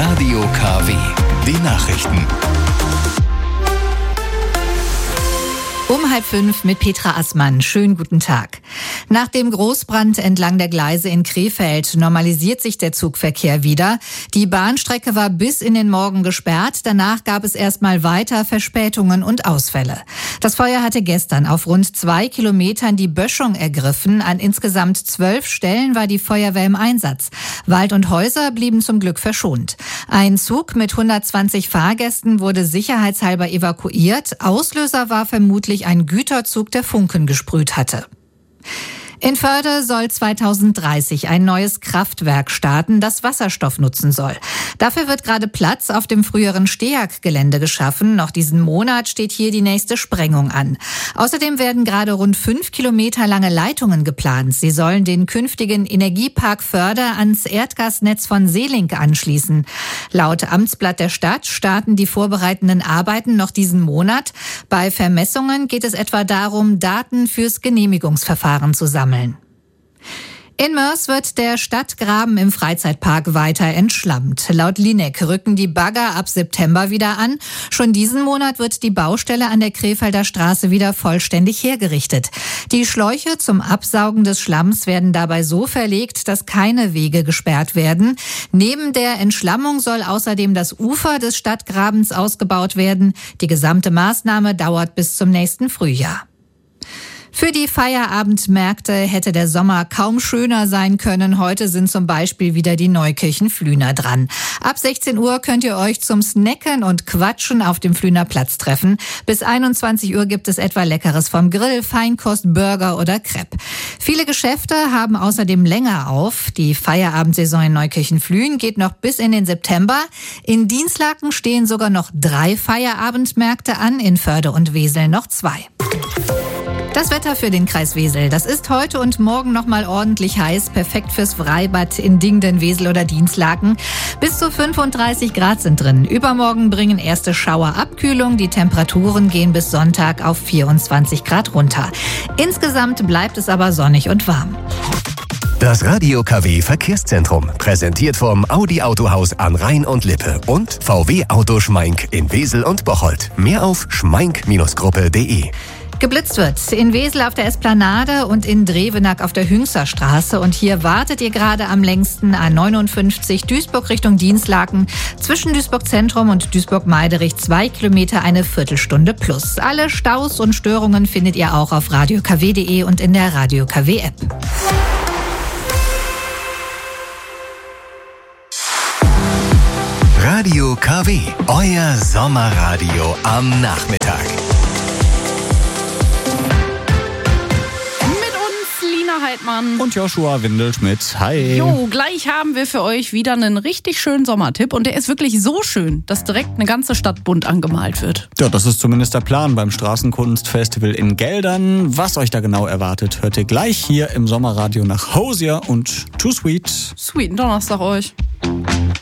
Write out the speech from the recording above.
Radio KW, die Nachrichten. Um 4:30 mit Petra Assmann. Schönen guten Tag. Nach dem Großbrand entlang der Gleise in Krefeld normalisiert sich der Zugverkehr wieder. Die Bahnstrecke war bis in den Morgen gesperrt. Danach gab es erstmal weiter Verspätungen und Ausfälle. Das Feuer hatte gestern auf rund 2 Kilometern die Böschung ergriffen. An insgesamt 12 Stellen war die Feuerwehr im Einsatz. Wald und Häuser blieben zum Glück verschont. Ein Zug mit 120 Fahrgästen wurde sicherheitshalber evakuiert. Auslöser war vermutlich ein Güterzug, der Funken gesprüht hatte. In Förde soll 2030 ein neues Kraftwerk starten, das Wasserstoff nutzen soll. Dafür wird gerade Platz auf dem früheren Steag-Gelände geschaffen. Noch diesen Monat steht hier die nächste Sprengung an. Außerdem werden gerade rund 5 Kilometer lange Leitungen geplant. Sie sollen den künftigen Energiepark Förde ans Erdgasnetz von Seelink anschließen. Laut Amtsblatt der Stadt starten die vorbereitenden Arbeiten noch diesen Monat. Bei Vermessungen geht es etwa darum, Daten fürs Genehmigungsverfahren zu sammeln. In Moers wird der Stadtgraben im Freizeitpark weiter entschlammt. Laut Lineck rücken die Bagger ab September wieder an. Schon diesen Monat wird die Baustelle an der Krefelder Straße wieder vollständig hergerichtet. Die Schläuche zum Absaugen des Schlamms werden dabei so verlegt, dass keine Wege gesperrt werden. Neben der Entschlammung soll außerdem das Ufer des Stadtgrabens ausgebaut werden. Die gesamte Maßnahme dauert bis zum nächsten Frühjahr. Für die Feierabendmärkte hätte der Sommer kaum schöner sein können. Heute sind zum Beispiel wieder die Neukirchen-Flühner dran. Ab 16 Uhr könnt ihr euch zum Snacken und Quatschen auf dem Flühner Platz treffen. Bis 21 Uhr gibt es etwa Leckeres vom Grill, Feinkost, Burger oder Crepe. Viele Geschäfte haben außerdem länger auf. Die Feierabendsaison in Neukirchen-Flühen geht noch bis in den September. In Dinslaken stehen sogar noch 3 Feierabendmärkte an, in Förde und Wesel noch 2. Das Wetter für den Kreis Wesel. Das ist heute und morgen nochmal ordentlich heiß. Perfekt fürs Freibad in Dingden, Wesel oder Dinslaken. Bis zu 35 Grad sind drin. Übermorgen bringen erste Schauer Abkühlung. Die Temperaturen gehen bis Sonntag auf 24 Grad runter. Insgesamt bleibt es aber sonnig und warm. Das Radio KW Verkehrszentrum, präsentiert vom Audi Autohaus an Rhein und Lippe und VW Auto Schmeink in Wesel und Bocholt. Mehr auf schmeink-gruppe.de. Geblitzt wird in Wesel auf der Esplanade und in Drevenack auf der Hüngster Straße. Und hier wartet ihr gerade am längsten A59 Duisburg Richtung Dinslaken. Zwischen Duisburg Zentrum und Duisburg-Meiderich 2 Kilometer, eine Viertelstunde plus. Alle Staus und Störungen findet ihr auch auf radiokw.de und in der Radio KW App. Radio KW, euer Sommerradio am Nachmittag. Heidmann und Joshua Windelschmidt. Hi. Jo, gleich haben wir für euch wieder einen richtig schönen Sommertipp. Und der ist wirklich so schön, dass direkt eine ganze Stadt bunt angemalt wird. Ja, das ist zumindest der Plan beim Straßenkunstfestival in Geldern. Was euch da genau erwartet, hört ihr gleich hier im Sommerradio nach Hosier und Too Sweet. Sweeten Donnerstag euch.